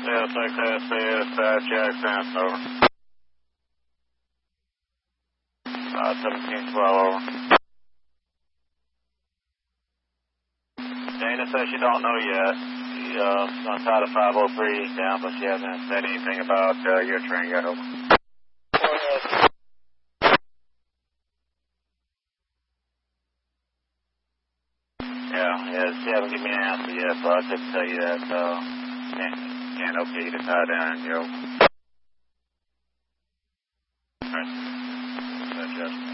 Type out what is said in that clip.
Jackson, over. 1712, over. Dana says she don't know yet. She's going to try to 503 down, but she hasn't said anything about your train yet, over. Go ahead. Yeah, she hasn't given me an answer yet, so I couldn't tell you that. Can't okay you to tie down, yo. All right.